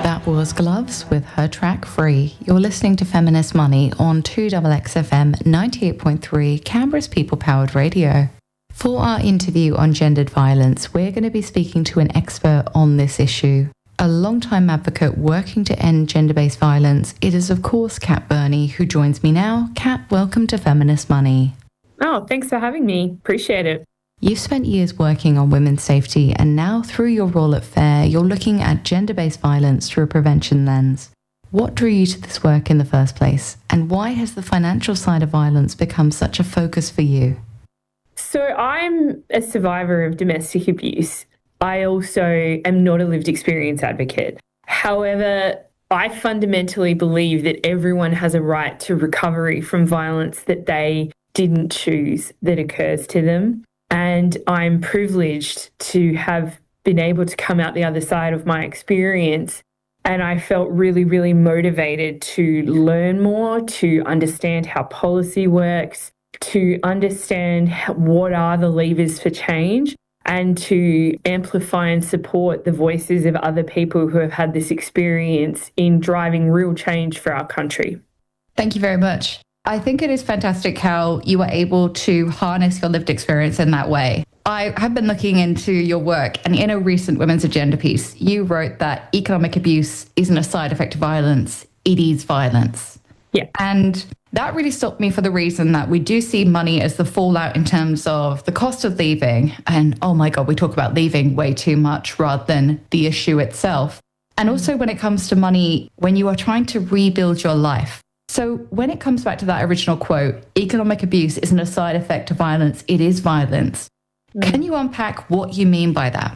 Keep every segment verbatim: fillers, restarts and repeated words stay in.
That was Gloves with her track Free. You're listening to Feminist Money on two X X F M ninety-eight point three, Canberra's people-powered radio. For our interview on gendered violence, we're going to be speaking to an expert on this issue. A long-time advocate working to end gender-based violence, it is of course Kat Burney, who joins me now. Kat, welcome to Feminist Money. Oh, thanks for having me. Appreciate it. You've spent years working on women's safety, and now through your role at FAIR, you're looking at gender-based violence through a prevention lens. What drew you to this work in the first place, and why has the financial side of violence become such a focus for you? So I'm a survivor of domestic abuse. I also am not a lived experience advocate. However, I fundamentally believe that everyone has a right to recovery from violence that they didn't choose that occurs to them. And I'm privileged to have been able to come out the other side of my experience. And I felt really, really motivated to learn more, to understand how policy works, to understand what are the levers for change, and to amplify and support the voices of other people who have had this experience in driving real change for our country. Thank you very much. I think it is fantastic how you were able to harness your lived experience in that way. I have been looking into your work, and in a recent Women's Agenda piece, you wrote that economic abuse isn't a side effect of violence, it is violence. Yeah. And that really stopped me for the reason that we do see money as the fallout in terms of the cost of leaving. And oh my God, we talk about leaving way too much rather than the issue itself. And also when it comes to money, when you are trying to rebuild your life. So when it comes back to that original quote, economic abuse isn't a side effect of violence, it is violence. Mm. Can you unpack what you mean by that?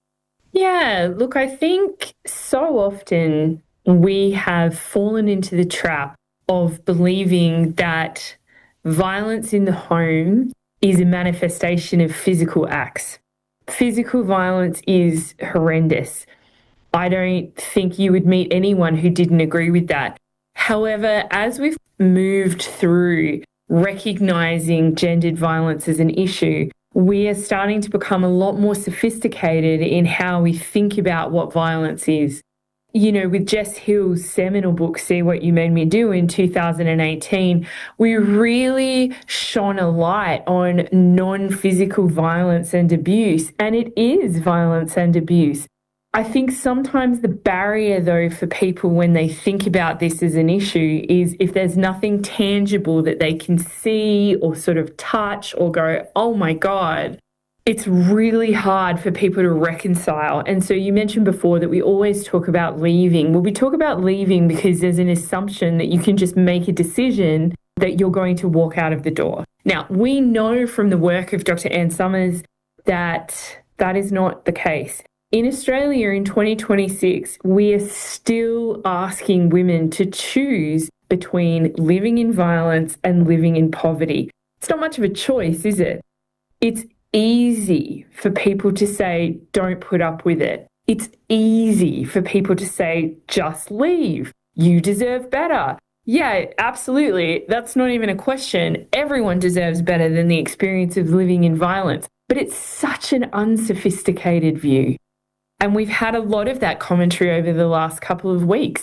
Yeah, look, I think so often we have fallen into the trap of believing that violence in the home is a manifestation of physical acts. Physical violence is horrendous. I don't think you would meet anyone who didn't agree with that. However, as we've moved through recognizing gendered violence as an issue, we are starting to become a lot more sophisticated in how we think about what violence is. You know, with Jess Hill's seminal book, See What You Made Me Do, in two thousand eighteen, we really shone a light on non-physical violence and abuse, and it is violence and abuse. I think sometimes the barrier, though, for people when they think about this as an issue is if there's nothing tangible that they can see or sort of touch or go, oh my God, it's really hard for people to reconcile. And so you mentioned before that we always talk about leaving. Well, we talk about leaving because there's an assumption that you can just make a decision that you're going to walk out of the door. Now, we know from the work of Doctor Anne Summers that that is not the case. In Australia in twenty twenty-six, we are still asking women to choose between living in violence and living in poverty. It's not much of a choice, is it? It's easy for people to say, don't put up with it. It's easy for people to say, just leave. You deserve better. Yeah, absolutely. That's not even a question. Everyone deserves better than the experience of living in violence. But it's such an unsophisticated view. And we've had a lot of that commentary over the last couple of weeks.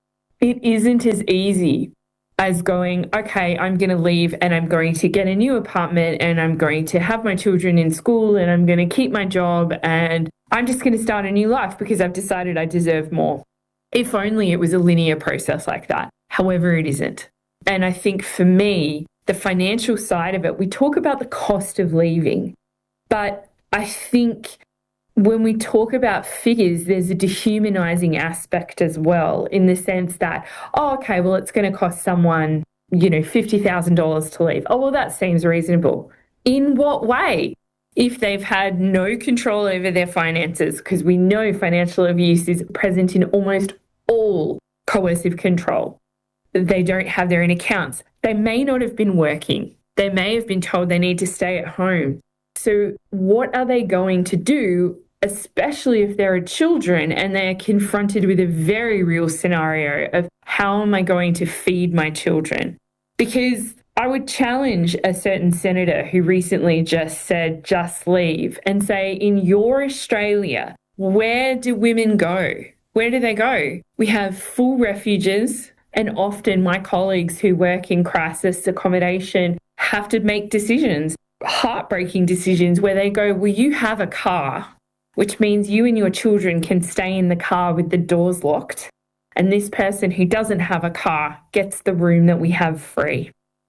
It isn't as easy as going, okay, I'm going to leave and I'm going to get a new apartment and I'm going to have my children in school and I'm going to keep my job and I'm just going to start a new life because I've decided I deserve more. If only it was a linear process like that. However, it isn't. And I think for me, the financial side of it, we talk about the cost of leaving, but I think when we talk about figures, there's a dehumanizing aspect as well, in the sense that, oh, okay, well, it's going to cost someone, you know, fifty thousand dollars to leave. Oh, well, that seems reasonable. In what way? If they've had no control over their finances, because we know financial abuse is present in almost all coercive control. They don't have their own accounts. They may not have been working. They may have been told they need to stay at home. So what are they going to do, especially if there are children and they are confronted with a very real scenario of how am I going to feed my children? Because I would challenge a certain senator who recently just said, just leave, and say, in your Australia, where do women go Where do they go? We have full refuges, and often my colleagues who work in crisis accommodation have to make decisions, heartbreaking decisions, where they go, well, you have a car, which means you and your children can stay in the car with the doors locked. And this person who doesn't have a car gets the room that we have free.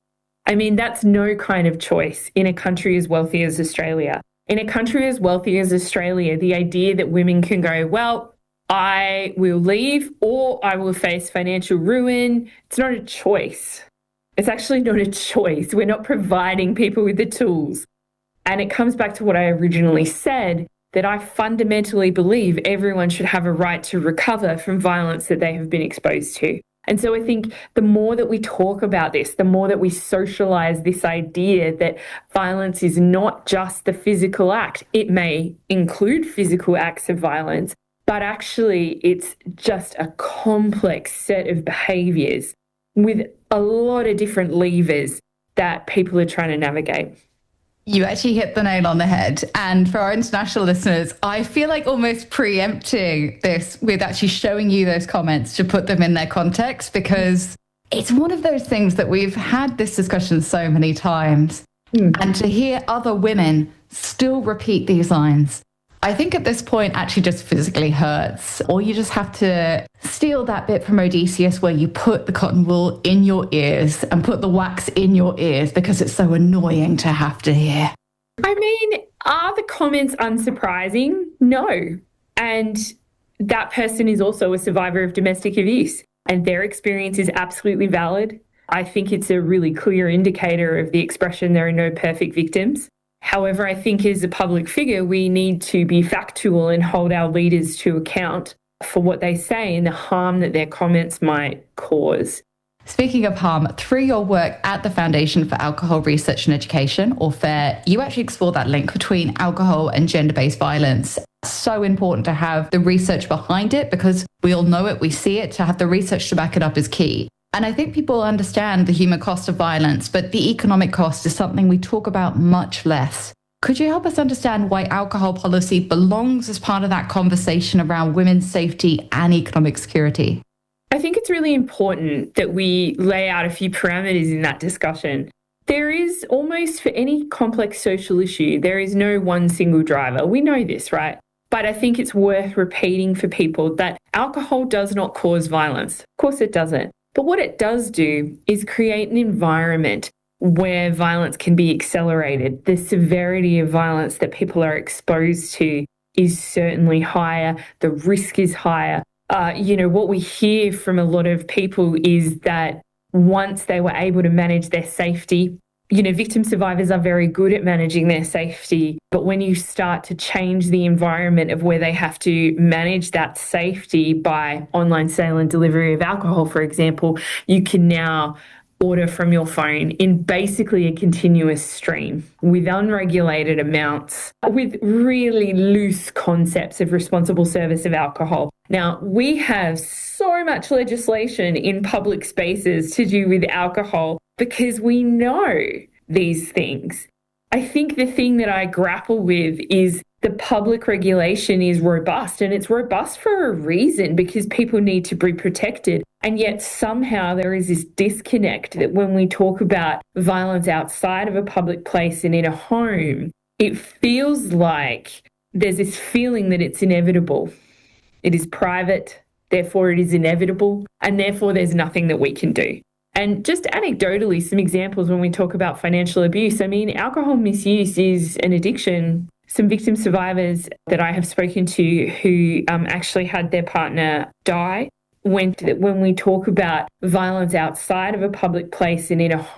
I mean, that's no kind of choice in a country as wealthy as Australia. In a country as wealthy as Australia, the idea that women can go, well, I will leave or I will face financial ruin, it's not a choice. It's actually not a choice. We're not providing people with the tools. And it comes back to what I originally said, that I fundamentally believe everyone should have a right to recover from violence that they have been exposed to. And so I think the more that we talk about this, the more that we socialize this idea that violence is not just the physical act. It may include physical acts of violence, but actually it's just a complex set of behaviors with a lot of different levers that people are trying to navigate. You actually hit the nail on the head. And for our international listeners, I feel like almost preempting this with actually showing you those comments to put them in their context, because it's one of those things that we've had this discussion so many times. Mm. And to hear other women still repeat these lines, I think at this point actually just physically hurts. Or you just have to steal that bit from Odysseus where you put the cotton wool in your ears and put the wax in your ears because it's so annoying to have to hear. I mean, are the comments unsurprising? No. And that person is also a survivor of domestic abuse, and their experience is absolutely valid. I think it's a really clear indicator of the expression there are no perfect victims. However, I think as a public figure, we need to be factual and hold our leaders to account for what they say and the harm that their comments might cause. Speaking of harm, through your work at the Foundation for Alcohol Research and Education, or FARE, you actually explore that link between alcohol and gender-based violence. So important to have the research behind it, because we all know it, we see it. To have the research to back it up is key. And I think people understand the human cost of violence, but the economic cost is something we talk about much less. Could you help us understand why alcohol policy belongs as part of that conversation around women's safety and economic security? I think it's really important that we lay out a few parameters in that discussion. There is almost, for any complex social issue, there is no one single driver. We know this, right? But I think it's worth repeating for people that alcohol does not cause violence. Of course it doesn't. But what it does do is create an environment where violence can be accelerated. The severity of violence that people are exposed to is certainly higher. The risk is higher. Uh, you know, what we hear from a lot of people is that once they were able to manage their safety, you know, victim survivors are very good at managing their safety. But when you start to change the environment of where they have to manage that safety by online sale and delivery of alcohol, for example, you can now order from your phone in basically a continuous stream with unregulated amounts, with really loose concepts of responsible service of alcohol. Now, we have so much legislation in public spaces to do with alcohol because we know these things. I think the thing that I grapple with is the public regulation is robust, and it's robust for a reason, because people need to be protected. And yet somehow there is this disconnect that when we talk about violence outside of a public place and in a home, it feels like there's this feeling that it's inevitable. It is private, therefore it is inevitable, and therefore there's nothing that we can do. And just anecdotally, some examples when we talk about financial abuse. I mean, alcohol misuse is an addiction. Some victim survivors that I have spoken to who um, actually had their partner die, when, when we talk about violence outside of a public place and in a